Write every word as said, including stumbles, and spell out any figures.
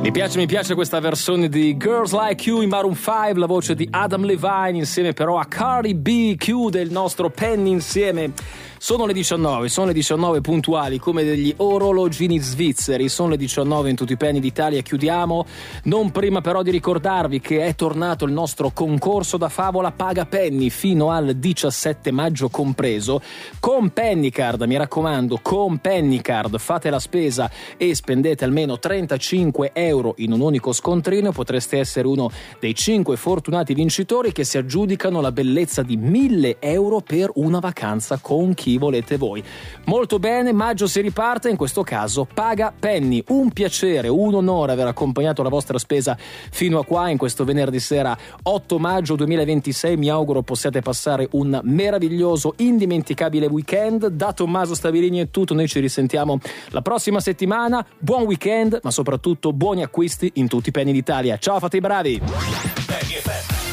Mi piace, mi piace questa versione di Girls Like You in Maroon cinque, la voce di Adam Levine insieme però a Cardi B. Chiude il nostro Penny insieme. Sono le diciannove, sono le diciannove puntuali come degli orologini svizzeri, sono le diciannove in tutti i Penny d'Italia. Chiudiamo, non prima però di ricordarvi che è tornato il nostro concorso da favola Paga Penny fino al diciassette maggio compreso, con Pennycard, mi raccomando, con Pennycard fate la spesa e spendete almeno trentacinque euro in un unico scontrino, potreste essere uno dei cinque fortunati vincitori che si aggiudicano la bellezza di mille euro per una vacanza con chi volete voi. Molto bene, maggio si riparte, in questo caso Paga Penny. Un piacere, un onore aver accompagnato la vostra spesa fino a qua in questo venerdì sera otto maggio duemilaventisei. Mi auguro possiate passare un meraviglioso, indimenticabile weekend. Da Tommaso Stabilini è tutto, noi ci risentiamo la prossima settimana. Buon weekend, ma soprattutto buoni acquisti in tutti i Penny d'Italia. Ciao, fate i bravi!